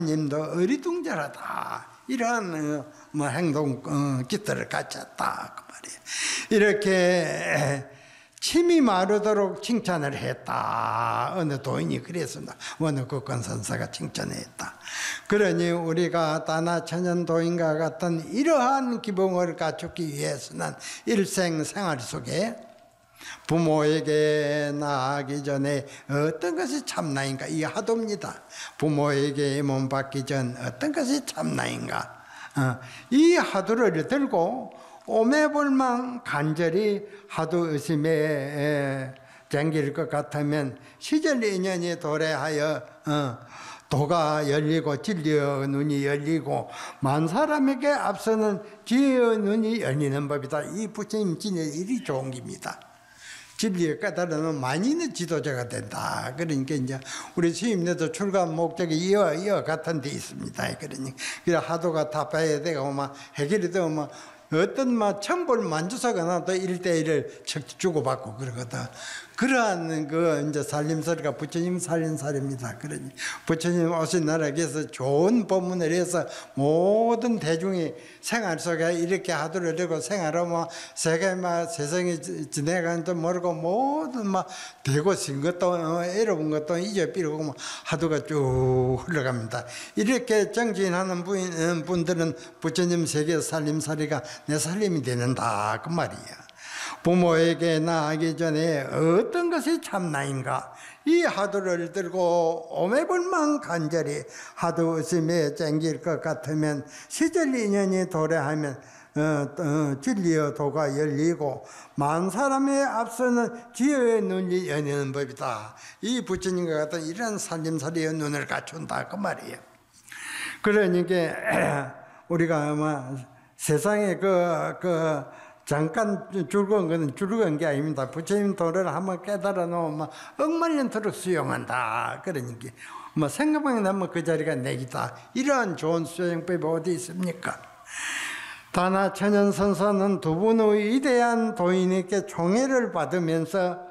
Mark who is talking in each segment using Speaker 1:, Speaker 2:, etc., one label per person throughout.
Speaker 1: 님도 어리둥절하다 이러한 뭐 행동 기틀을 갖췄다 그 말이에요. 이렇게 침이 마르도록 칭찬을 했다. 어느 도인이 그랬습니다. 어느 국건선사가 칭찬했다. 그러니 우리가 다나 천연도인과 같은 이러한 기본을 갖추기 위해서는 일생 생활 속에 부모에게 나아가기 전에 어떤 것이 참나인가, 이 하도입니다. 부모에게 몸 받기 전 어떤 것이 참나인가, 이 하도를 들고 오매불망 간절히 하도 의심에 쟁길 것 같으면 시절인연이 도래하여 도가 열리고 진리의 눈이 열리고 만 사람에게 앞서는 지혜의 눈이 열리는 법이다. 이 부처님 진의 일이 좋은 겁니다. 진리에 깨달으면 많이는 지도자가 된다. 그러니까 이제 우리 스님네도 출간 목적이 이와 같은 데 있습니다. 그러니 하도가 다 봐야 되고 막 해결이 되고 막 어떤 막 천벌 만주사가 또 1대1을 주고받고 그러거든. 그러한 이제 살림살이가 부처님 살림살이입니다. 그러니 부처님 오신 나라에서 좋은 법문을 해서 모든 대중이 생활 속에 이렇게 하도를 하고 생활하면 세상이 지내가는 줄 모르고 모든 막 되고 신 것도 애로운 것도 잊어버리고 하도가 쭉 흘러갑니다. 이렇게 정진하는 분들은 부처님 세계 살림살이가 내 살림이 되는다 그 말이야. 부모에게 나아가기 전에 어떤 것이 참나인가, 이 하도를 들고 오매불망 간절히 하도 의심에 쟁길 것 같으면 시절 인연이 도래하면 진리의 도가 열리고 만 사람의 앞서는 지혜의 눈이 열리는 법이다. 이 부처님과 같은 이런 살림살이의 눈을 갖춘다 그 말이에요. 그러니까 우리가 아마 세상에 잠깐 즐거운 것은 즐거운 게 아닙니다. 부처님 도를 한번 깨달아 놓으면 억만년토록 수용한다. 그러니까 뭐 생각만 나면 그 자리가 내기다. 이러한 좋은 수행법이 어디 있습니까? 다나 천연선사는 두 분의 위대한 도인에게 총애를 받으면서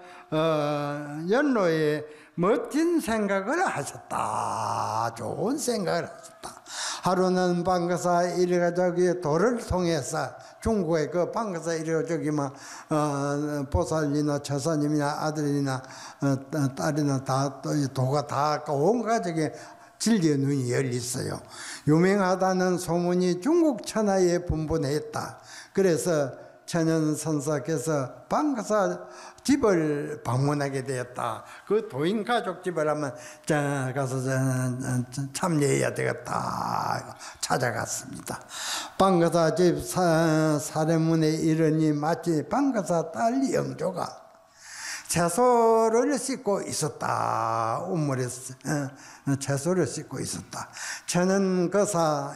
Speaker 1: 연로에 멋진 생각을 하셨다. 좋은 생각을 하셨다. 하루는 방가사 일가족이 도를 통해서 중국의 그 방가사 일가족이면 보살이나 처사님이나 아들이나 딸이나 다 도가 다 온 가족이 진리의 눈이 열렸어요. 유명하다는 소문이 중국 천하에 분분했다. 그래서 천연선사께서 방가사 집을 방문하게 되었다. 그 도인 가족 집을 한번 가서 참여해야 되겠다. 찾아갔습니다. 방가사 집 사례문에 이르니 마치 방가사 딸 영조가 채소를 씻고 있었다. 우물에 채소를 씻고 있었다. 천연거사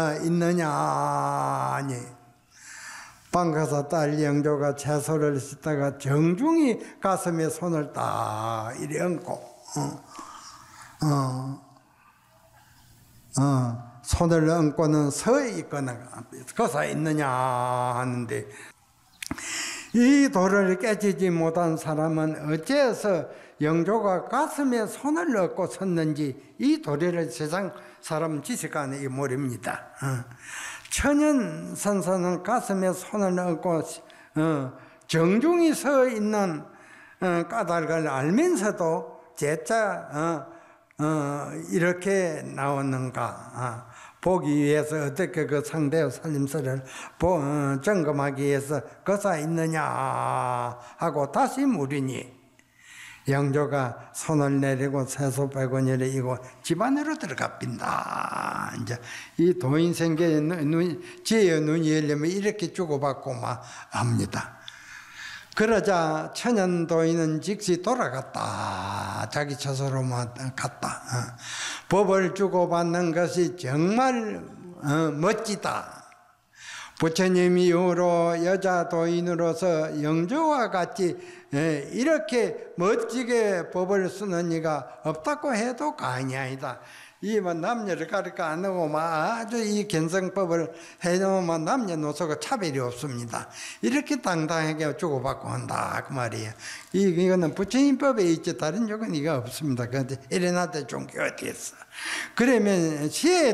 Speaker 1: 있느냐니 방가사 딸 영조가 채소를 씻다가 정중히 가슴에 손을 딱 이리 얹고 손을 얹고는 서 있거나 거사 있느냐 하는데, 이 도를 깨지지 못한 사람은 어째서 영조가 가슴에 손을 얹고 섰는지 이 도리를 세상 사람 지식간에 모릅니다. 천연선사는 가슴에 손을 얹고 정중히 서 있는 까닭을 알면서도 제자 이렇게 나오는가 보기 위해서 어떻게 그 상대의 살림살이를 점검하기 위해서 거사 있느냐 하고 다시 물으니 영조가 손을 내리고 세소 100원을 이고 집안으로 들어가 빈다. 이제 이 도인 생계의 지혜의 눈이 열리면 이렇게 주고받고 막 합니다. 그러자 천연도인은 즉시 돌아갔다. 자기 처소로만 갔다. 법을 주고받는 것이 정말 멋지다. 부처님 이후로 여자 도인으로서 영조와 같이 이렇게 멋지게 법을 쓰는 이가 없다고 해도 과언이 아니다. 이 뭐 남녀를 가르쳐 안 하고 막 아주 이 견성법을 해놓으면 남녀노소가 차별이 없습니다. 이렇게 당당하게 주고받고 한다 그 말이에요. 이거는 부처님법에 있지 다른 요건 이거 없습니다. 그런데 이래나대 종교가 됐어. 그러면 시에